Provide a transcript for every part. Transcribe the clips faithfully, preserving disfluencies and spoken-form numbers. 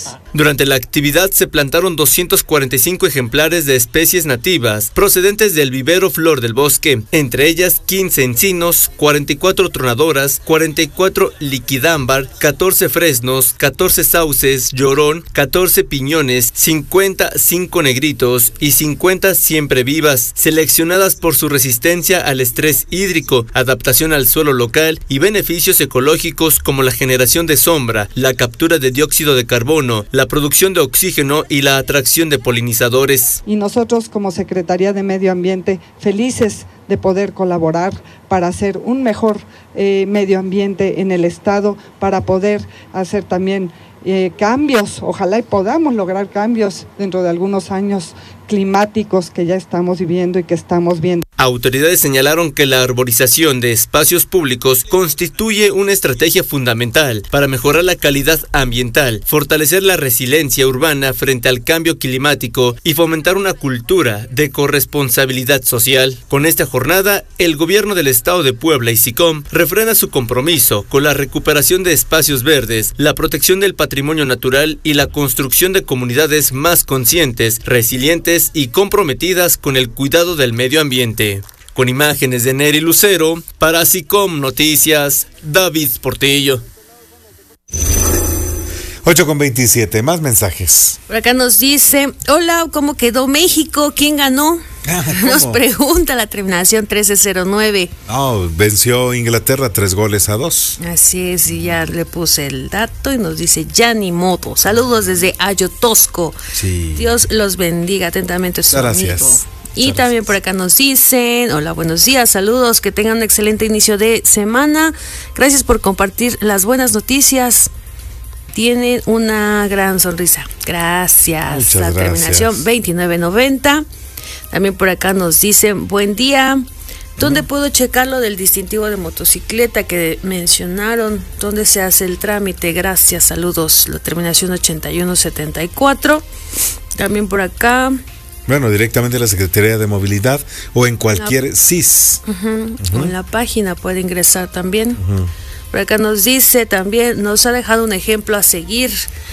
Durante la actividad se plantaron doscientos cuarenta y cinco ejemplares de especies nativas procedentes del vivero Flor del Bosque, entre ellas quince encinos, cuarenta y cuatro tronadoras, cuarenta y cuatro liquidámbar, catorce fresnos, catorce sauces, llorón, catorce piñones, cincuenta cinco negritos y cincuenta siempre vivas, seleccionadas por su resistencia al estrés hídrico, adaptación al suelo local y beneficios ecológicos como la generación de sombra, la captura de dióxido de carbono, la producción de oxígeno y la atracción de polinizadores. Y nosotros como Secretaría de Medio Ambiente felices de poder colaborar para hacer un mejor eh, medio ambiente en el estado, para poder hacer también eh, cambios, ojalá y podamos lograr cambios dentro de algunos años climáticos que ya estamos viviendo y que estamos viendo. Autoridades señalaron que la arborización de espacios públicos constituye una estrategia fundamental para mejorar la calidad ambiental, fortalecer la resiliencia urbana frente al cambio climático y fomentar una cultura de corresponsabilidad social. Con esta jornada, el gobierno del estado de Puebla y SICOM refrenda su compromiso con la recuperación de espacios verdes, la protección del patrimonio natural y la construcción de comunidades más conscientes, resilientes y comprometidas con el cuidado del medio ambiente. Con imágenes de Neri Lucero, para SICOM Noticias, David Portillo. ocho con veintisiete, más mensajes. Por acá nos dice, hola, ¿cómo quedó México? ¿Quién ganó? ¿Cómo? Nos pregunta la terminación trece cero nueve. No, venció Inglaterra tres goles a dos. Así es, y ya le puse el dato y nos dice, ya ni modo. Saludos desde Ayotosco. Sí. Dios los bendiga atentamente, su Gracias. amigo. Y Muchas también gracias. por acá nos dicen, hola, buenos días, saludos, que tengan un excelente inicio de semana. Gracias por compartir las buenas noticias. Tienen una gran sonrisa. Gracias. Muchas la gracias. terminación veintinueve noventa. También por acá nos dicen, buen día. ¿Dónde mm. puedo checar lo del distintivo de motocicleta que mencionaron? ¿Dónde se hace el trámite? Gracias, saludos. La terminación ochenta y uno setenta y cuatro. También por acá. Bueno, directamente a la Secretaría de Movilidad o en cualquier la, S I S. Uh-huh, Uh-huh. O en la página puede ingresar también. Uh-huh. Por acá nos dice también, nos ha dejado un ejemplo a seguir.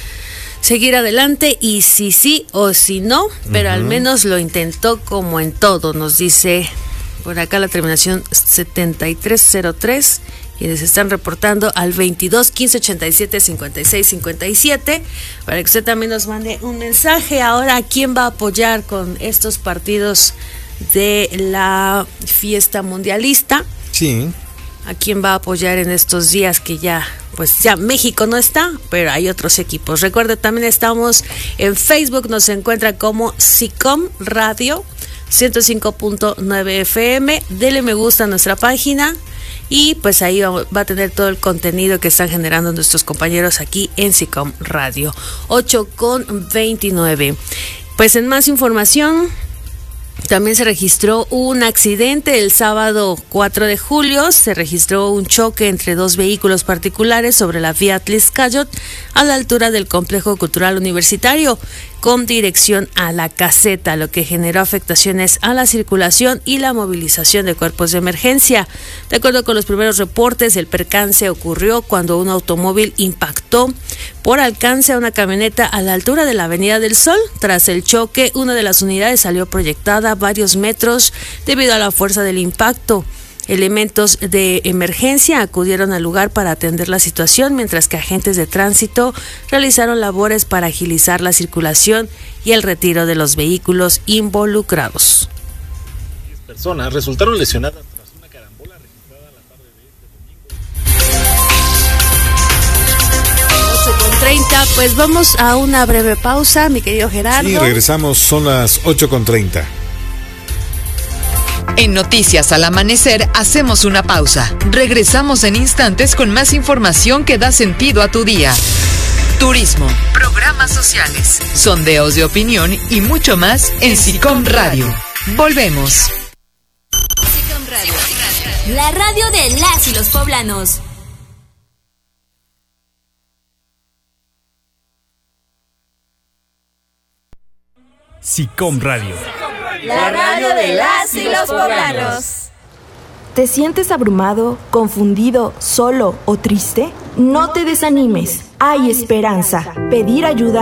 Seguir adelante y si sí o si no, pero uh-huh. al menos lo intentó como en todo, nos dice por acá la terminación setenta y tres cero tres, quienes están reportando al veintidós quince ochenta y siete cincuenta y seis cincuenta y siete, para que usted también nos mande un mensaje. Ahora, ¿quién va a apoyar con estos partidos de la fiesta mundialista? Sí. ¿A quién va a apoyar en estos días que ya, pues ya México no está, pero hay otros equipos? Recuerde, también estamos en Facebook, nos encuentra como SICOM Radio ciento cinco punto nueve F M. Dele me gusta a nuestra página y pues ahí va, va a tener todo el contenido que están generando nuestros compañeros aquí en SICOM Radio. ocho con veintinueve. Pues en más información, también se registró un accidente el sábado cuatro de julio. Se registró un choque entre dos vehículos particulares sobre la vía Tliscayot a la altura del Complejo Cultural Universitario con dirección a la Caseta, lo que generó afectaciones a la circulación y la movilización de cuerpos de emergencia. De acuerdo con los primeros reportes, el percance ocurrió cuando un automóvil impactó por alcance a una camioneta a la altura de la Avenida del Sol. Tras el choque, una de las unidades salió proyectada varios metros debido a la fuerza del impacto. Elementos de emergencia acudieron al lugar para atender la situación, mientras que agentes de tránsito realizaron labores para agilizar la circulación y el retiro de los vehículos involucrados. diez personas resultaron lesionadas tras una carambola registrada la tarde de este domingo. ocho con treinta, pues vamos a una breve pausa, mi querido Gerardo. Sí, regresamos, son las ocho con treinta. En Noticias al Amanecer hacemos una pausa. Regresamos en instantes con más información que da sentido a tu día. Turismo, programas sociales, sondeos de opinión y mucho más en SICOM Radio. Volvemos. SICOM Radio, la radio de las y los poblanos. SICOM Radio, la radio de las y los poblanos. ¿Te sientes abrumado, confundido, solo o triste? No te desanimes, hay esperanza. Pedir ayuda